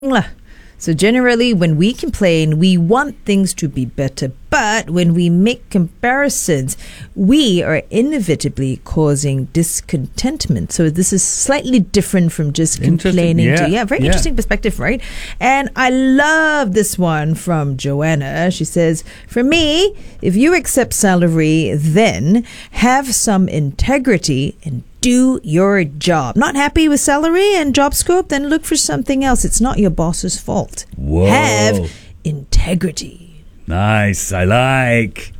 So generally, when we complain, we want things to be better. But when we make comparisons, we are inevitably causing discontentment. So this is slightly different from just complaining. Very interesting perspective, right? And I love this one from Joanna. She says, for me, if you accept salary, then have some integrity and do your job. Not happy with salary and job scope? Then look for something else. It's not your boss's fault. Whoa. Have integrity. Nice, I like.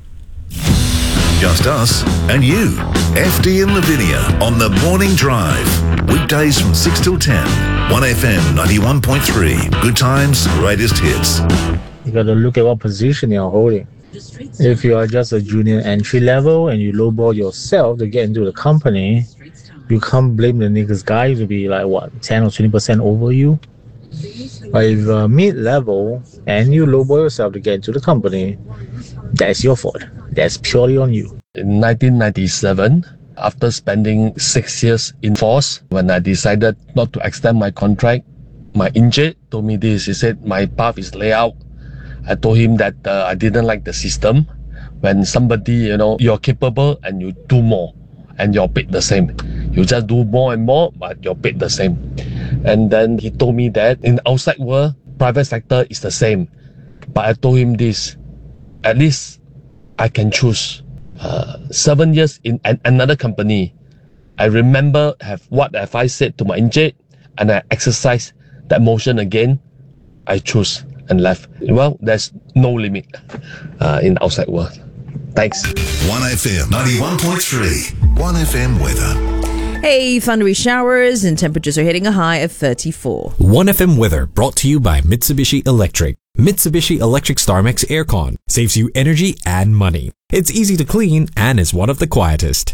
Just us and you. FD and Lavinia on the Morning Drive. Weekdays from 6 till 10. 1FM 91.3. Good times, greatest hits. You got to look at what position you're holding. If you are just a junior entry level and you lowball yourself to get into the company, you can't blame the niggas guy to be like, 10 or 20% over you? But if you're mid-level and you lowball yourself to get into the company, that's your fault. That's purely on you. In 1997, after spending 6 years in force, when I decided not to extend my contract, my injured told me this. He said, my path is laid out. I told him that I didn't like the system. When somebody, you're capable and you do more and you're paid the same. You just do more and more, but you're paid the same. And then he told me that in the outside world, private sector is the same. But I told him this, at least I can choose. 7 years in another company, I remember what have I said to my injured, and I exercise that motion again. I choose and left. Well, there's no limit in the outside world. Thanks. 1FM 91.3. 1FM weather. Hey, thundery showers and temperatures are hitting a high of 34. 1FM weather brought to you by Mitsubishi Electric. Mitsubishi Electric StarMax Aircon saves you energy and money. It's easy to clean and is one of the quietest.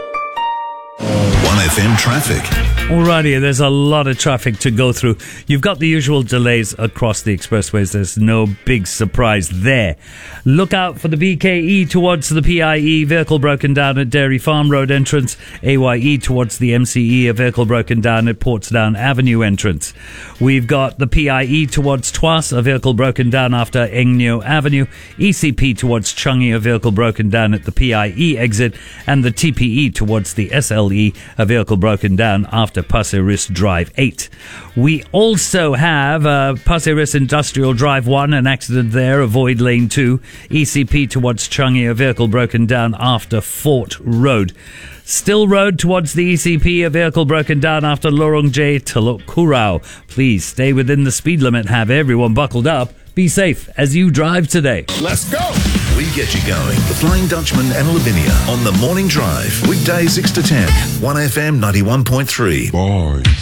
1FM traffic. Alrighty, there's a lot of traffic to go through. You've got the usual delays across the expressways. There's no big surprise there. Look out for the BKE towards the PIE. Vehicle broken down at Dairy Farm Road entrance. AYE towards the MCE. A vehicle broken down at Portsdown Avenue entrance. We've got the PIE towards Tuas. A vehicle broken down after Engneo Avenue. ECP towards Changi. A vehicle broken down at the PIE exit. And the TPE towards the SLE. A vehicle broken down after Pasir Ris Drive 8. We also have Pasir Ris Industrial Drive 1, an accident there, avoid lane 2. ECP towards Changi, a vehicle broken down after Fort Road. Still Road towards the ECP, a vehicle broken down after Lorong J, Telok Kurau. Please stay within the speed limit, have everyone buckled up. Be safe as you drive today. Let's go! We get you going. The Flying Dutchman and Lavinia on the Morning Drive. Weekdays 6 to 10. 1FM 91.3. Boys.